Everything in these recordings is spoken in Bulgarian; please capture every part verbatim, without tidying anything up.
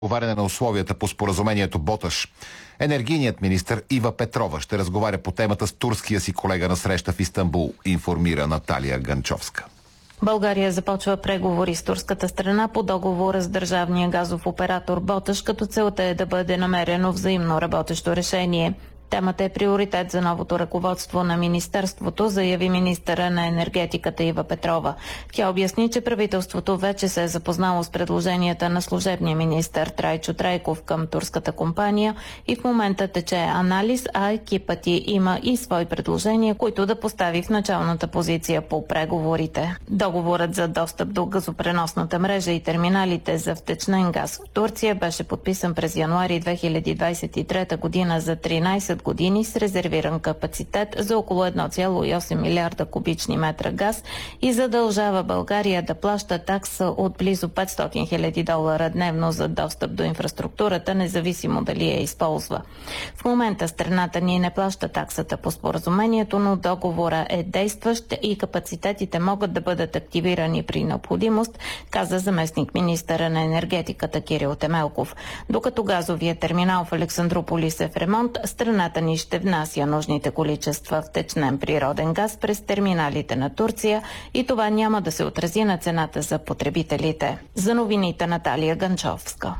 Договаряне на условията по споразумението Боташ. Енергийният министър Ива Петрова ще разговаря по темата с турския си колега на среща в Истанбул, информира Наталия Ганчовска. България започва преговори с турската страна по договора с държавния газов оператор Боташ, като целта е да бъде намерено взаимно работещо решение. Темата е приоритет за новото ръководство на министерството, заяви министъра на енергетиката Ива Петрова. Тя обясни, че правителството вече се е запознало с предложенията на служебния министър Трайчо Трайков към турската компания и в момента тече анализ, а екипът й има и свои предложения, които да постави в началната позиция по преговорите. Договорът за достъп до газопреносната мрежа и терминалите за втечнен газ в Турция беше подписан през януари две хиляди двадесет и трета година за тринадесет години с резервиран капацитет за около едно цяло и осем милиарда кубични метра газ и задължава България да плаща такса от близо петстотин хиляди долара дневно за достъп до инфраструктурата, независимо дали я използва. В момента страната ни не плаща таксата по споразумението, но договора е действащ и капацитетите могат да бъдат активирани при необходимост, каза заместник министъра на енергетиката Кирил Темелков. Докато газовия терминал в Александруполис е в ремонт, страната ни ще внася нужните количества втечнен природен газ през терминалите на Турция и това няма да се отрази на цената за потребителите. За новините Наталия Ганчовска.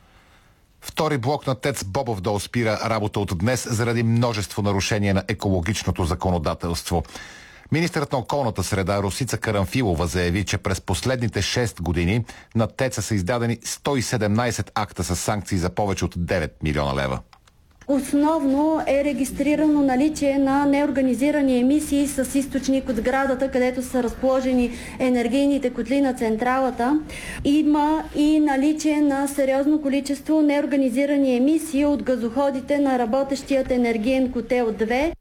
Втори блок на ТЕЦ Бобов спира работа от днес заради множество нарушения на екологичното законодателство. Министърът на околната среда Росица Карамфилова заяви, че през последните шест години на ТЕЦ-а са издадени сто и седемнадесет акта с санкции за повече от девет милиона лева. Основно е регистрирано наличие на неорганизирани емисии с източник от сградата, където са разположени енергийните котли на централата. Има и наличие на сериозно количество неорганизирани емисии от газоходите на работещият енергиен котел две.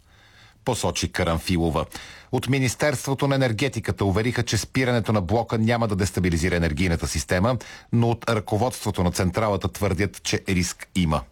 Посочи Карамфилова. От Министерството на енергетиката увериха, че спирането на блока няма да дестабилизира енергийната система, но от ръководството на централата твърдят, че риск има.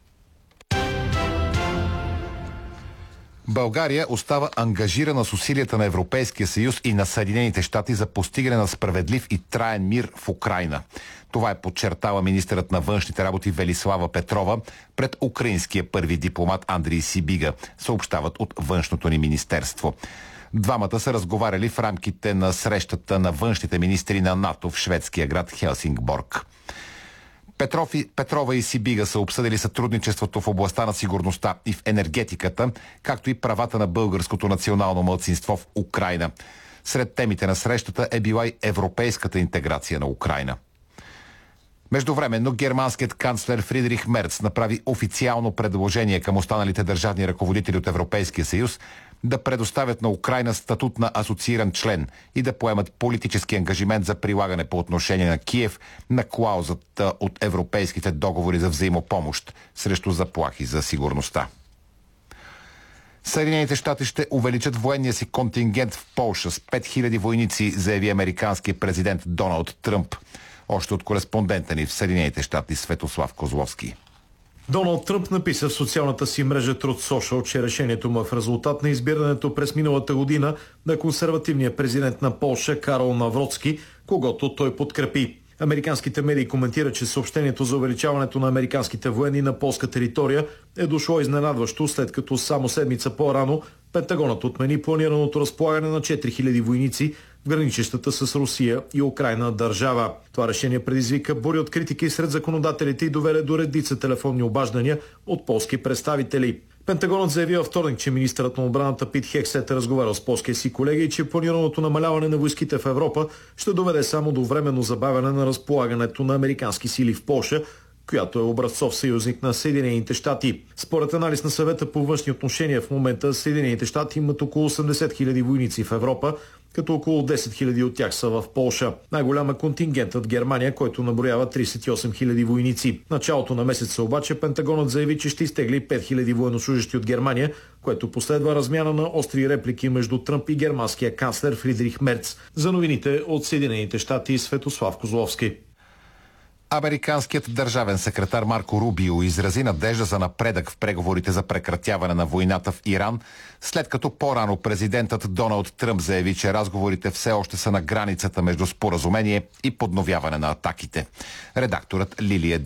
България остава ангажирана с усилията на Европейския съюз и на Съединените щати за постигане на справедлив и траен мир в Украйна. Това е подчертала министърът на външните работи Велислава Петрова пред украинския първи дипломат Андрий Сибига, съобщават от външното ни министерство. Двамата са разговаряли в рамките на срещата на външните министри на НАТО в шведския град Хелсингборг. Петров и, Петрова и Сибига са обсъдили сътрудничеството в областта на сигурността и в енергетиката, както и правата на българското национално малцинство в Украйна. Сред темите на срещата е била и европейската интеграция на Украйна. Междувременно германският канцлер Фридрих Мерц направи официално предложение към останалите държавни ръководители от Европейския съюз да предоставят на Украйна статут на асоцииран член и да поемат политически ангажимент за прилагане по отношение на Киев на клаузата от европейските договори за взаимопомощ срещу заплахи за сигурността. Съединените щати ще увеличат военния си контингент в Полша с пет хиляди войници, заяви американският президент Доналд Тръмп. Още от кореспондента ни в Съединените щати Светослав Козловски. Доналд Тръмп написа в социалната си мрежа Truth Social, че решението му е в резултат на избирането през миналата година на консервативния президент на Полша Карол Навроцки, когото той подкрепи. Американските медии коментират, че съобщението за увеличаването на американските военни на полска територия е дошло изненадващо, след като само седмица по-рано Пентагонът отмени планираното разполагане на четири хиляди войници в граничещата с Русия и Украйна държава. Това решение предизвика бури от критики сред законодателите и доведе до редица телефонни обаждания от полски представители. Пентагонът заяви във вторник, че министърът на отбраната Пит Хексет е разговарял с полския си колеги и че планираното намаляване на войските в Европа ще доведе само до временно забавяне на разполагането на американски сили в Полша, която е образцов съюзник на Съединените щати. Според анализ на съвета по външни отношения в момента Съединените щати имат около осемдесет хиляди войници в Европа, като около десет хиляди от тях са в Полша. Най-голям е контингентът Германия, който наброява тридесет и осем хиляди войници. В началото на месеца обаче Пентагонът заяви, че ще изтегли пет хиляди военнослужещи от Германия, което последва размяна на остри реплики между Тръмп и германския канцлер Фридрих Мерц. За новините от Съединените щати Светослав Козловски. Американският държавен секретар Марко Рубио изрази надежда за напредък в преговорите за прекратяване на войната в Иран, след като по-рано президентът Доналд Тръмп заяви, че разговорите все още са на границата между споразумение и подновяване на атаките. Редакторът Лилия